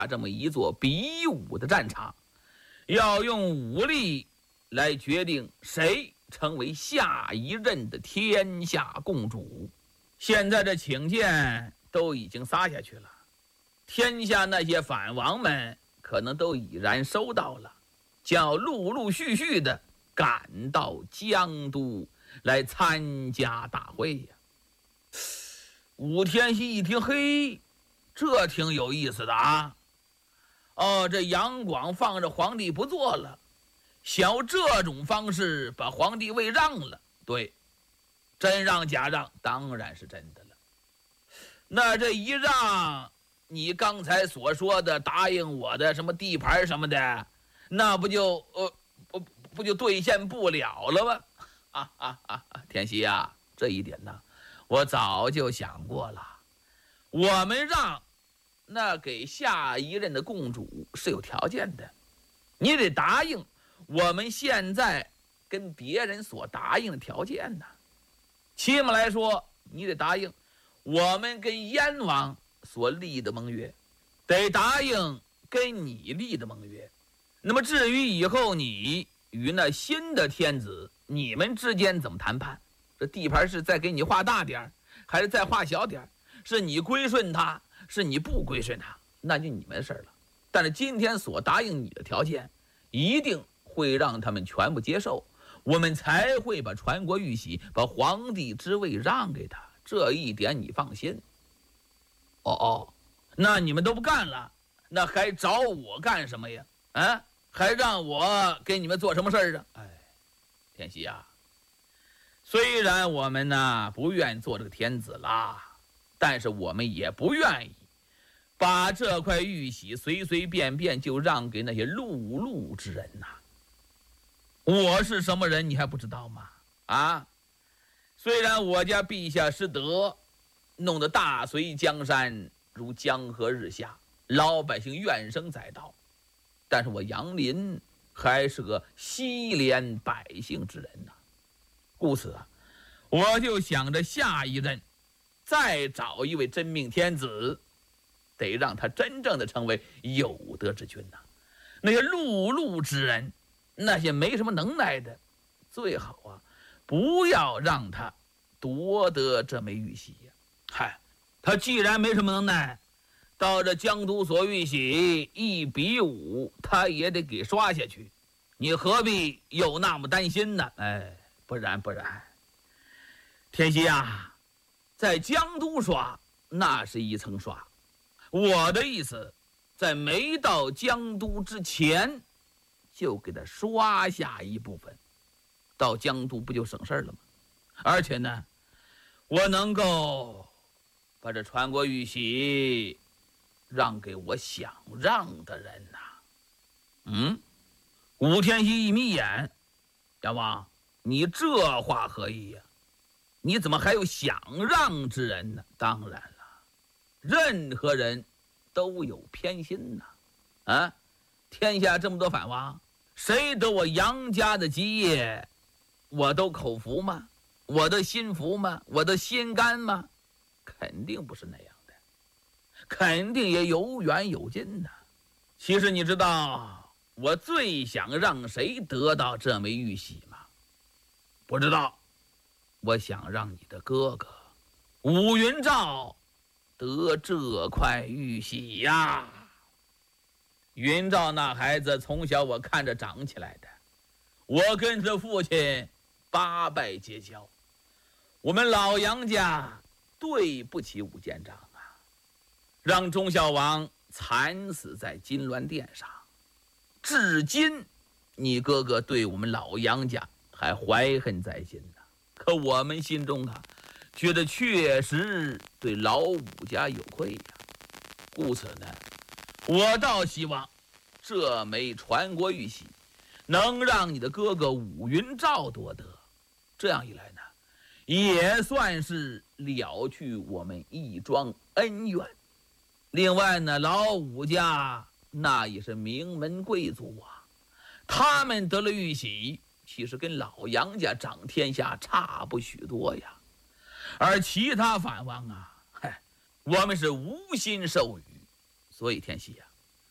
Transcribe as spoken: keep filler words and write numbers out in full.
这么一座比武的战场，要用武力来决定谁成为下一任的天下共主。现在这请柬都已经撒下去了，天下那些反王们可能都已然收到了，将要陆陆续续的赶到江都来参加大会呀。武天锡一听，嘿，这挺有意思的啊！哦，这杨广放着皇帝不做了，想用这种方式把皇帝位让了。对，真让假让当然是真的了。那这一让，你刚才所说的答应我的什么地盘什么的，那不就呃不不就兑现不了了吗？啊啊啊！天锡啊，这一点呢，我早就想过了。我们让那给下一任的共主是有条件的，你得答应我们现在跟别人所答应的条件呢。起码来说，你得答应我们跟燕王所立的盟约，得答应跟你立的盟约。那么至于以后你与那新的天子，你们之间怎么谈判？这地盘是再给你画大点还是再画小点？是你归顺他，是你不归顺他，那就你们的事了。但是今天所答应你的条件，一定会让他们全部接受，我们才会把传国玉玺、把皇帝之位让给他。这一点你放心。哦哦，那你们都不干了，那还找我干什么呀？啊，还让我给你们做什么事儿啊？哎，天锡啊，虽然我们呢不愿做这个天子啦，但是我们也不愿意把这块玉玺随随便便就让给那些陆路之人呐、啊。我是什么人你还不知道吗？啊，虽然我家陛下失德，弄得大隋江山如江河日下，老百姓怨声载道，但是我杨林还是个惜怜百姓之人呐、啊。故此啊，我就想着下一任再找一位真命天子，得让他真正的成为有德之君呐、啊。那些陆路之人，那些没什么能耐的，最好啊不要让他夺得这枚玉玺呀。嗨，他既然没什么能耐，到这江都所玉玺一比武，他也得给刷下去，你何必又那么担心呢？哎，不然不然，天锡啊，在江都刷那是一层刷，我的意思，在没到江都之前，就给他刷下一部分，到江都不就省事了吗？而且呢，我能够把这传国玉玺让给我想让的人呐、啊。嗯，武天锡一眯眼，杨王，你这话何意呀、啊？你怎么还有想让之人呢？当然了，任何人都有偏心呐、啊。啊，天下这么多反王，谁得我杨家的基业，我都口服吗？我的心服吗？我的心甘吗？肯定不是那样的，肯定也有远有近呐、啊。其实你知道我最想让谁得到这枚玉玺吗？不知道。我想让你的哥哥武云照得这块玉玺呀。云照那孩子从小我看着长起来的，我跟着父亲八拜结交，我们老杨家对不起武监长啊，让忠孝王惨死在金銮殿上，至今你哥哥对我们老杨家还怀恨在心呢。可我们心中啊，觉得确实对老武家有愧呀。故此呢，我倒希望这枚传国玉玺能让你的哥哥武云照夺得，这样一来呢，也算是了去我们一桩恩怨。另外呢，老武家那也是名门贵族啊，他们得了玉玺，其实跟老杨家掌天下差不许多呀。而其他反王啊，嗨，我们是无心授予。所以天锡啊，